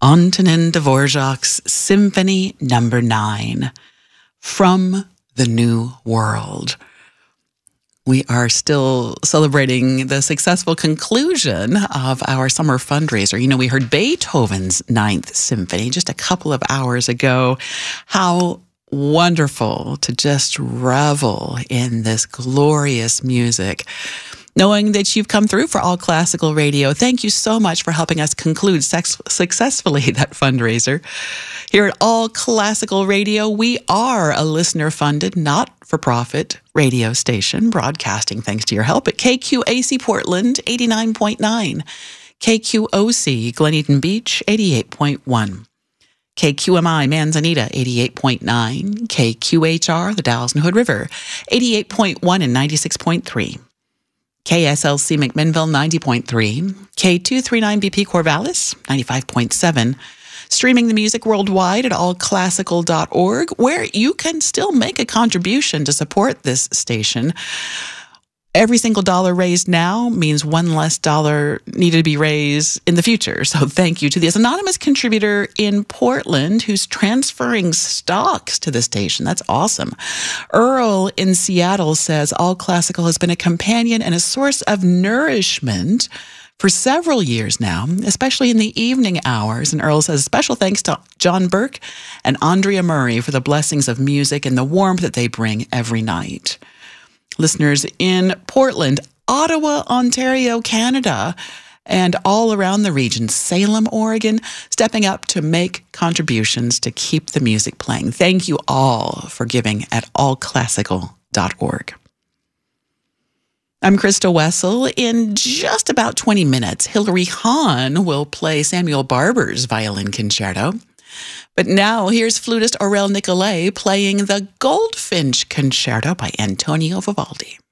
Antonin Dvorak's Symphony No. 9, From the New World. We are still celebrating the successful conclusion of our summer fundraiser. You know, we heard Beethoven's Ninth Symphony just a couple of hours ago. How wonderful to just revel in this glorious music. Knowing that you've come through for All Classical Radio, thank you so much for helping us conclude successfully that fundraiser. Here at All Classical Radio, we are a listener-funded, not-for-profit radio station, broadcasting thanks to your help at KQAC Portland, 89.9, KQOC Glen Beach, 88.1, KQMI Manzanita, 88.9, KQHR, the Dalles and Hood River, 88.1 and 96.3. KSLC McMinnville, 90.3, K239BP Corvallis, 95.7, streaming the music worldwide at allclassical.org, where you can still make a contribution to support this station. Every single dollar raised now means one less dollar needed to be raised in the future. So thank you to this anonymous contributor in Portland who's transferring stocks to the station. That's awesome. Earl in Seattle says All Classical has been a companion and a source of nourishment for several years now, especially in the evening hours. And Earl says, special thanks to John Burke and Andrea Murray for the blessings of music and the warmth that they bring every night. Listeners in Portland, Ottawa, Ontario, Canada, and all around the region, Salem, Oregon, stepping up to make contributions to keep the music playing. Thank you all for giving at allclassical.org. I'm Krista Wessel. In just about 20 minutes, Hilary Hahn will play Samuel Barber's Violin Concerto. But now, here's flutist Aurel Nicolai playing the Goldfinch Concerto by Antonio Vivaldi.